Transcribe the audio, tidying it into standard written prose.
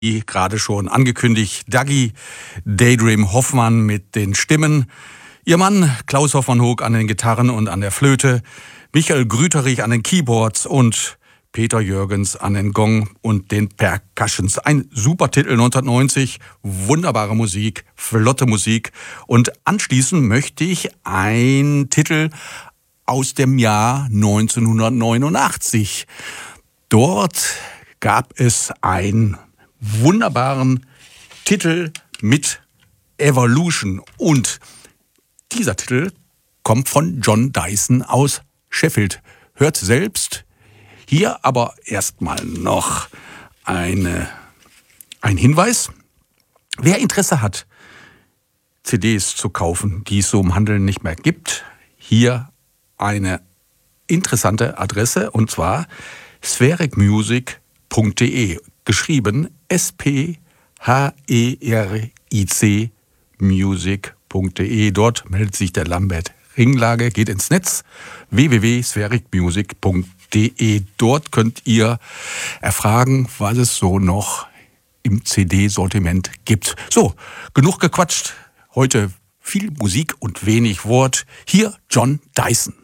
Wie gerade schon angekündigt, Dagi Daydream Hoffmann mit den Stimmen, ihr Mann Klaus Hoffmann-Hoog an den Gitarren und an der Flöte, Michael Grüterich an den Keyboards und Peter Jürgens an den Gong und den Percussions. Ein super Titel 1990, wunderbare Musik, flotte Musik. Und anschließend möchte ich einen Titel aus dem Jahr 1989. Dort gab es einen wunderbaren Titel mit Evolution. Und dieser Titel kommt von John Dyson aus Sheffield. Hört selbst. Hier aber erstmal noch ein Hinweis. Wer Interesse hat, CDs zu kaufen, die es so im Handel nicht mehr gibt, hier eine interessante Adresse, und zwar sphericmusic.de, geschrieben SPHERIC music.de. Dort meldet sich der Lambert Ringlage, geht ins Netz www.sphericmusic.de. Dort könnt ihr erfragen, was es so noch im CD-Sortiment gibt. So, genug gequatscht. Heute viel Musik und wenig Wort. Hier John Dyson.